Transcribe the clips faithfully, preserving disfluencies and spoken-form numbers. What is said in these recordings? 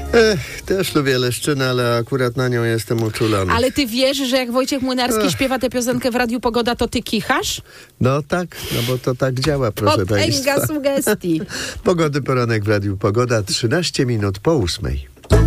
Ech, też lubię Leszczynę, ale akurat na nią jestem uczulony. Ale ty wiesz, że jak Wojciech Młynarski Ech. śpiewa tę piosenkę w Radiu Pogoda, to ty kichasz? No tak, no bo to tak działa, proszę państwa. Potęga sugestii. Pogody poranek w Radiu Pogoda, trzynaście minut po ósmej.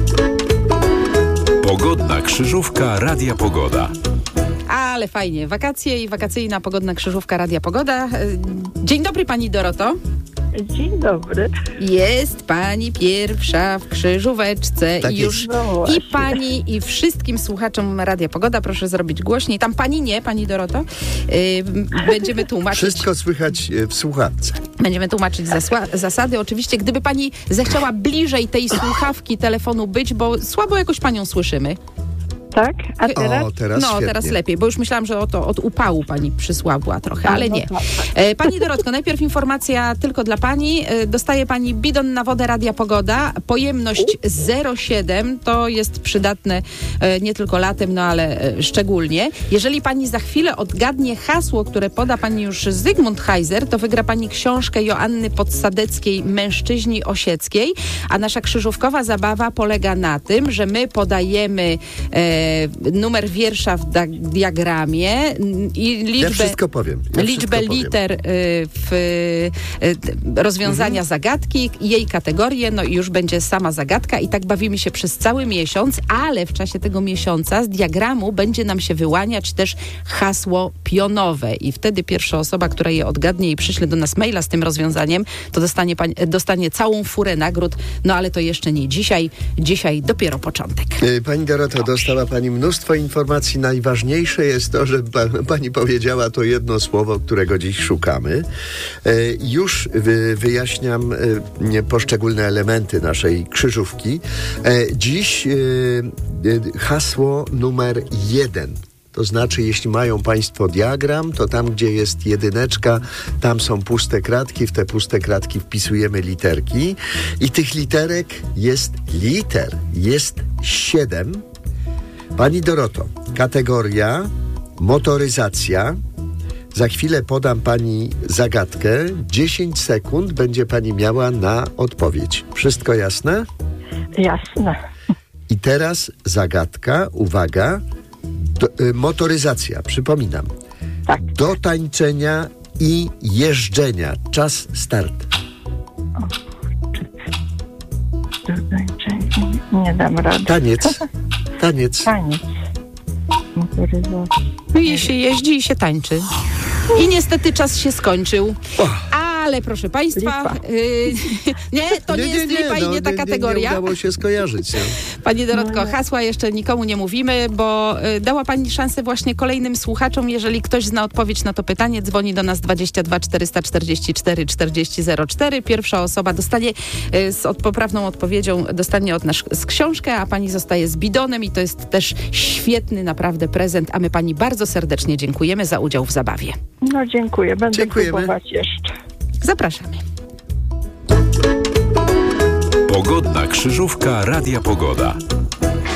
Pogodna krzyżówka Radia Pogoda. Ale fajnie. Wakacje i wakacyjna pogodna krzyżówka Radia Pogoda. Dzień dobry, pani Doroto. Dzień dobry. Jest pani pierwsza w krzyżóweczce tak i już no i pani, i wszystkim słuchaczom Radia Pogoda proszę zrobić głośniej. Tam pani nie, pani Doroto. Yy, będziemy tłumaczyć. Wszystko słychać w słuchawce. Będziemy tłumaczyć zasła- zasady. Oczywiście, gdyby pani zechciała bliżej tej słuchawki telefonu być, bo słabo jakoś panią słyszymy. Tak? A teraz? O, teraz No, świetnie. teraz lepiej, bo już myślałam, że oto od upału pani przysłabła trochę, ale nie. E, Pani Dorotko, najpierw informacja tylko dla pani. E, Dostaje pani bidon na wodę Radia Pogoda. Pojemność zero przecinek siedem. To jest przydatne e, nie tylko latem, no ale e, szczególnie. Jeżeli pani za chwilę odgadnie hasło, które poda pani już Zygmunt Heiser, to wygra pani książkę Joanny Podsadeckiej Mężczyźni Osieckiej. A nasza krzyżówkowa zabawa polega na tym, że my podajemy e, numer wiersza w da- diagramie i liczbę, Ja wszystko powiem. Ja liczbę wszystko liter y, w y, rozwiązania mhm. zagadki, jej kategorię, no i już będzie sama zagadka i tak bawimy się przez cały miesiąc, ale w czasie tego miesiąca z diagramu będzie nam się wyłaniać też hasło pionowe i wtedy pierwsza osoba, która je odgadnie i przyśle do nas maila z tym rozwiązaniem, to dostanie, pani, dostanie całą furę nagród, no ale to jeszcze nie dzisiaj, dzisiaj dopiero początek. Pani Doroto, dostała pani mnóstwo informacji. Najważniejsze jest to, że pa, pani powiedziała to jedno słowo, którego dziś szukamy. E, już wy, wyjaśniam e, poszczególne elementy naszej krzyżówki. E, dziś e, e, hasło numer jeden. To znaczy, jeśli mają państwo diagram, to tam, gdzie jest jedyneczka, tam są puste kratki, w te puste kratki wpisujemy literki i tych literek jest liter, jest siedem. Pani Doroto, kategoria motoryzacja. Za chwilę podam pani zagadkę. dziesięć sekund będzie pani miała na odpowiedź. Wszystko jasne? Jasne. I teraz zagadka, uwaga, do, y, motoryzacja, przypominam. Tak. Do tańczenia i jeżdżenia. Czas start. Nie dam rady. Taniec. Taniec. Taniec. Motoryzacja. No i się jeździ i się tańczy. I niestety czas się skończył. Ale proszę państwa, yy, nie, to nie, nie jest nie, lipa i no, nie ta nie, kategoria. Nie, nie udało się skojarzyć. No. Pani Dorotko, hasła jeszcze nikomu nie mówimy, bo y, dała pani szansę właśnie kolejnym słuchaczom. Jeżeli ktoś zna odpowiedź na to pytanie, dzwoni do nas dwadzieścia dwa czterysta czterdzieści cztery czterdzieści zero cztery. Pierwsza osoba dostanie y, z od, poprawną odpowiedzią, dostanie od nas z książkę, a pani zostaje z bidonem i to jest też świetny naprawdę prezent, a my pani bardzo serdecznie dziękujemy za udział w zabawie. No dziękuję, będę Dziękujemy. próbować jeszcze. Zapraszamy. Pogodna krzyżówka Radia Pogoda.